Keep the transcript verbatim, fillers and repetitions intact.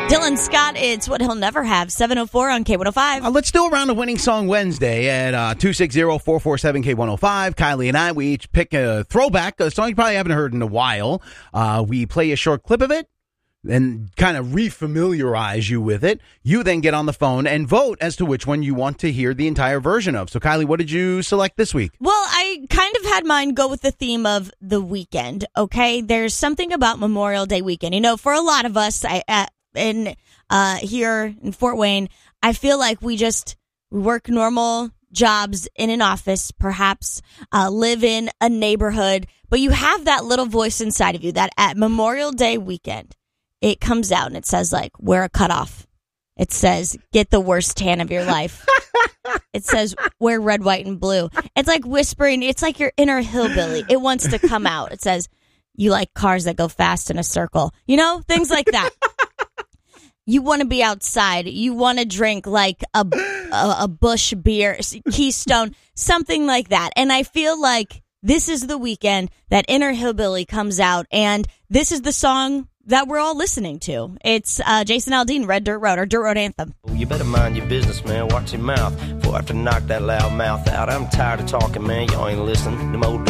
Dylan Scott, it's What He'll Never Have, seven oh four on K one oh five. Uh, let's do a round of Winning Song Wednesday at uh, two six zero, four four seven, K one oh five. Kylie and I, we each pick a throwback, a song you probably haven't heard in a while. Uh, we play a short clip of it and kind of refamiliarize you with it. You then get on the phone and vote as to which one you want to hear the entire version of. So, Kylie, what did you select this week? Well, I kind of had mine go with the theme of the weekend, okay? There's something about Memorial Day weekend. You know, for a lot of us, I... Uh, in uh here in Fort Wayne, I feel like we just work normal jobs in an office, perhaps uh live in a neighborhood, but you have that little voice inside of you that at Memorial Day weekend, it comes out and it says, like, wear a cutoff. It says, get the worst tan of your life. It says, wear red, white, and blue. It's like whispering. It's like your inner hillbilly. It wants to come out. It says, you like cars that go fast in a circle. You know, things like that. You want to be outside. You want to drink like a, a, a Busch beer, Keystone, something like that. And I feel like this is the weekend that inner hillbilly comes out, and this is the song that we're all listening to. It's uh, Jason Aldean, Red Dirt Road, or Dirt Road Anthem. You better mind your business, man. Watch your mouth before I have to knock that loud mouth out. I'm tired of talking, man. Y'all ain't listening. Them old